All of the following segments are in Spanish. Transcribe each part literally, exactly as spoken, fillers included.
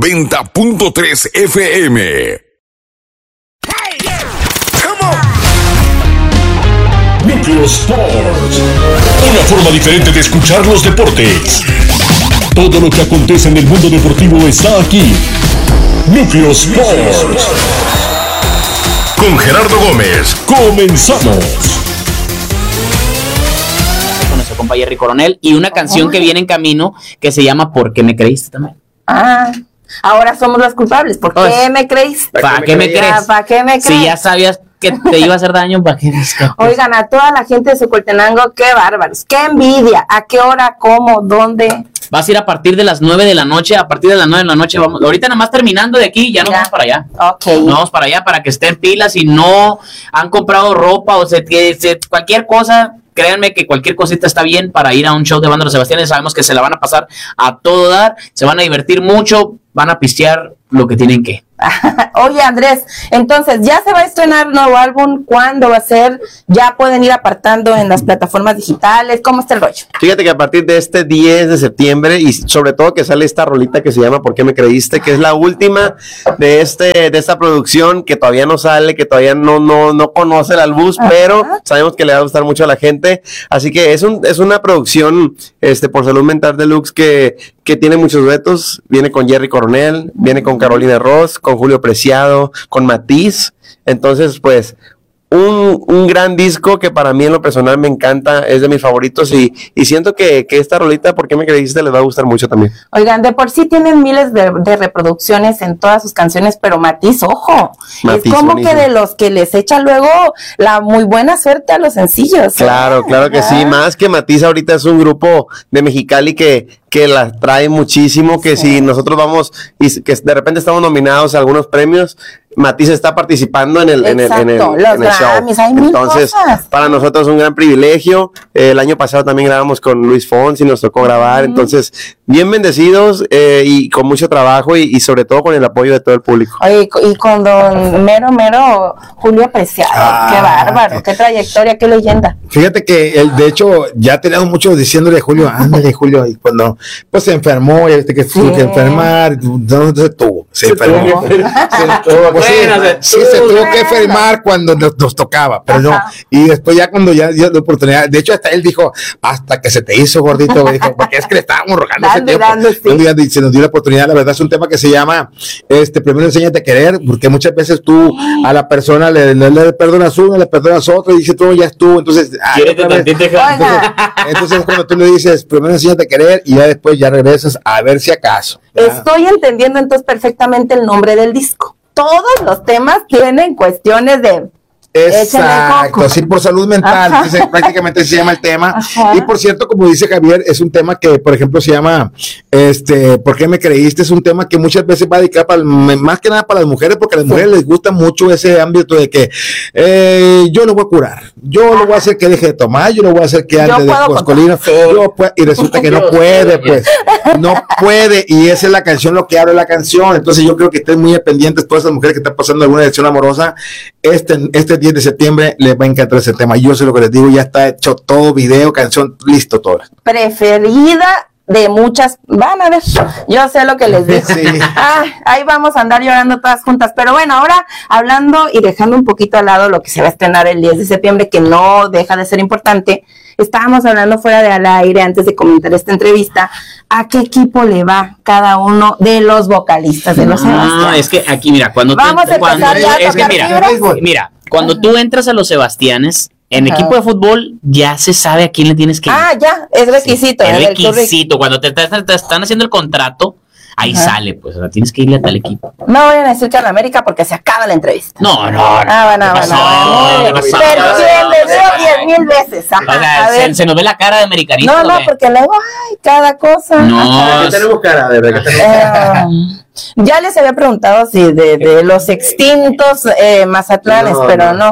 noventa punto tres F M. Hey, yeah. Come on. Núcleo Sports. Una forma diferente de escuchar los deportes. Todo lo que acontece en el mundo deportivo está aquí. Núcleo Sports. Con Gerardo Gómez. Comenzamos. Con nuestro compa Jerry Coronel y una canción que viene en camino que se llama ¿Por qué me creíste también? Ah, ahora somos los culpables. ¿Por qué pues, me creíste? ¿Para qué me crees? ¿Para qué me crees? Si ya sabías que te iba a hacer daño, ¿para qué? Oigan, a toda la gente de Socoltenango, qué bárbaros, qué envidia. ¿A qué hora? ¿Cómo? ¿Dónde? Vas a ir a partir de las nueve de la noche, a partir de las nueve de la noche vamos, ahorita nada más terminando de aquí, ya nos ya. vamos para allá. Ok. Nos vamos para allá para que estén pilas y no han comprado ropa o se, se, cualquier cosa. Créanme que cualquier cosita está bien para ir a un show de Banda Los Sebastianes. Sabemos que se la van a pasar a todo dar, se van a divertir mucho, van a pistear lo que tienen que. Oye, Andrés, entonces, ¿ya se va a estrenar nuevo álbum? ¿Cuándo va a ser? ¿Ya pueden ir apartando en las plataformas digitales? ¿Cómo está el rollo? Fíjate que a partir de este diez de septiembre, y sobre todo que sale esta rolita que se llama ¿Por qué me creíste? Que es la última de este de esta producción que todavía no sale, que todavía no no no conoce la luz, uh-huh. pero sabemos que le va a gustar mucho a la gente. Así que es un es una producción este por Salud Mental Deluxe que que tiene muchos retos. Viene con Jerry Coronel, viene con Carolina Ross, con Julio Preciado, con Matiz. Entonces, pues, un, un gran disco que para mí en lo personal me encanta, es de mis favoritos y, y siento que, que esta rolita, ¿Por qué me creíste?, les va a gustar mucho también. Oigan, de por sí tienen miles de, de reproducciones en todas sus canciones, pero Matiz, ojo, Matiz, es como buenísimo. Que de los que les echa luego la muy buena suerte a los sencillos. Claro, ¿eh? claro que ¿Ah? sí, más que Matiz ahorita es un grupo de Mexicali que que la trae muchísimo, que sí. si nosotros vamos y que de repente estamos nominados a algunos premios, Matiz está participando en el, en el, en el, en el Grammys, show. Hay Entonces, cosas. para nosotros es un gran privilegio. Eh, el año pasado también grabamos con Luis Fonsi, nos tocó grabar. Mm. Entonces, bien bendecidos eh, y con mucho trabajo y, y sobre todo con el apoyo de todo el público. Oye, y con don Mero Mero Julio Preciado, ah, qué bárbaro, qué. qué trayectoria, qué leyenda. Fíjate que, el, de hecho, ya teníamos muchos diciéndole Julio, ándale Julio, y cuando pues se enfermó, ya viste que tuvo sí. que enfermar, no se tuvo, se, se enfermó. Tuvo que, se tuvo, pues, bueno, sí, se, sí, se tuvo que enfermar cuando nos, nos tocaba, pero Ajá. no, y después ya cuando ya dio la oportunidad, de hecho hasta él dijo, hasta que se te hizo gordito, dijo, porque es que le estábamos rogando ese tiempo, dando, sí. y se nos dio la oportunidad, la verdad es un tema que se llama, este, primero enséñate a querer, porque muchas veces tú a la persona le, le, le perdonas uno, le perdonas otro, y dice tú ya es tú, entonces, ay, entonces, entonces cuando tú le dices, primero enséñate a querer, y ya después ya regresas a ver si acaso. ¿verdad? Estoy entendiendo entonces perfectamente el nombre del disco. Todos los temas tienen cuestiones de... Exacto, sí, por salud mental, dice, prácticamente se llama el tema. Ajá. Y por cierto, como dice Javier, es un tema que, por ejemplo, se llama, este, ¿por qué me creíste? Es un tema que muchas veces va a dedicar para, más que nada para las mujeres, porque a las mujeres sí. les gusta mucho ese ámbito de que eh, yo lo voy a curar, yo Ajá. lo voy a hacer que deje de tomar, yo lo voy a hacer que ande de coscolino, sí. y resulta que no puede, pues, no puede, y esa es la canción, lo que abre la canción. Entonces yo creo que estén muy pendientes todas esas mujeres que están pasando alguna dirección amorosa, este, este diez de septiembre les va a encantar ese tema. Yo sé lo que les digo, ya está hecho todo, video, canción, listo todo. Preferida de muchas, van a ver, yo sé lo que les digo. Sí. Ah, ahí vamos a andar llorando todas juntas. Pero bueno, ahora hablando y dejando un poquito al lado lo que se va a estrenar el diez de septiembre, que no deja de ser importante, estábamos hablando fuera de al aire antes de comentar esta entrevista, ¿a qué equipo le va cada uno de los vocalistas de los Sebastianes? Ah, es que aquí, mira, cuando vamos tú, a cuando, empezar ya es que mira, mira, cuando Ajá. tú entras a los Sebastianes, en Ajá. equipo de fútbol ya se sabe a quién le tienes que ir. Ah, ya, es requisito. Sí, es requisito, cuando te, te, te están haciendo el contrato, ahí Ajá. sale, pues, o sea, tienes que irle a tal equipo. No vayan a decir que a la América porque se acaba la entrevista. No, no, Ah, bueno, bueno, bueno. Pero le veo diez mil veces. Ajá, o sea, a ver. Se, se nos ve la cara de americanista. No, no, porque luego, ay, cada cosa. No. ¿Qué tenemos cara de verdad? Ya les había preguntado si de, de los extintos eh, Mazatlanes, no, pero no.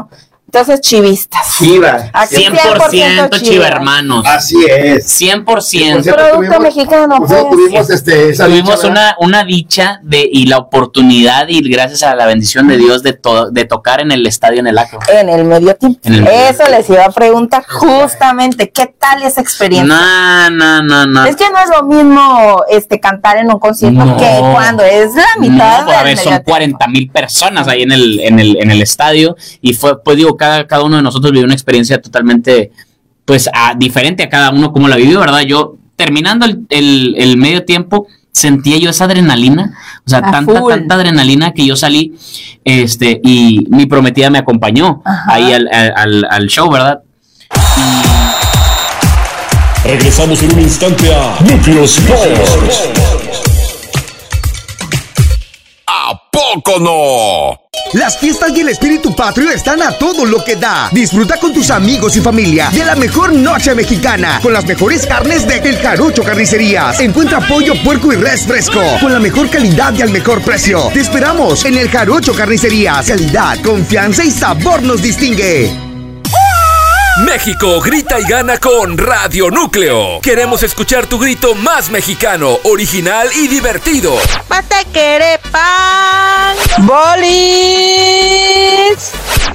Entonces, chivistas. Chiva. Aquí cien por ciento Chiva, hermanos. Así es. cien por ciento. cien por ciento. Producto mexicano, Nosotros pues. tuvimos este, esa Tuvimos dicha, una, una dicha de, y la oportunidad y gracias a la bendición de Dios de, to, de tocar en el estadio en el Acro. En el medio tiempo. En el medio Eso les iba a preguntar justamente, ¿qué tal esa experiencia? No, no, no, no. Es que no es lo mismo este cantar en un concierto No. que cuando es la mitad No, pues, a del ver, son medio tiempo. cuarenta mil personas ahí en el, en el, en el estadio y fue, pues digo, cada, cada uno de nosotros vivió una experiencia totalmente, pues, a, diferente a cada uno como la vivió, ¿verdad? Yo, terminando el, el, el medio tiempo, sentía yo esa adrenalina, o sea, A tanta, full. tanta adrenalina que yo salí, este, y mi prometida me acompañó Ajá. ahí al, al, al show, ¿verdad? Regresamos en un instante a Núcleo Sports. ¿A poco no? Las fiestas y el espíritu patrio están a todo lo que da. Disfruta con tus amigos y familia de la mejor noche mexicana con las mejores carnes de El Jarocho Carnicerías. Encuentra pollo, puerco y res fresco con la mejor calidad y al mejor precio. Te esperamos en El Jarocho Carnicerías. Calidad, confianza y sabor nos distingue. México grita y gana con Radio Núcleo. Queremos escuchar tu grito más mexicano, original y divertido. Patequerepan, bolis,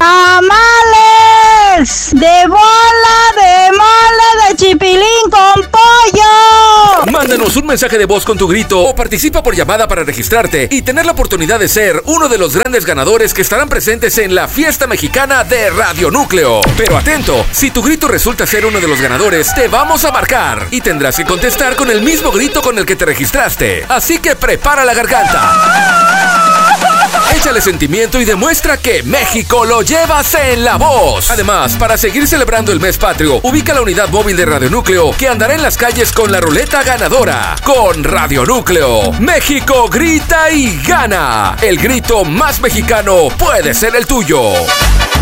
tamales, de bola, de mole, de chipilín con pollo. Mándanos un mensaje de voz con tu grito o participa por llamada para registrarte y tener la oportunidad de ser uno de los grandes ganadores que estarán presentes en la fiesta mexicana de Radio Núcleo. Pero atento, si tu grito resulta ser uno de los ganadores, te vamos a marcar y tendrás que contestar con el mismo grito con el que te registraste. Así que prepara la garganta. Échale sentimiento y demuestra que México lo llevas en la voz. Además, para seguir celebrando el mes patrio, ubica la unidad móvil de Radio Núcleo que andará en las calles con la ruleta ganadora. Con Radio Núcleo, México grita y gana. El grito más mexicano puede ser el tuyo.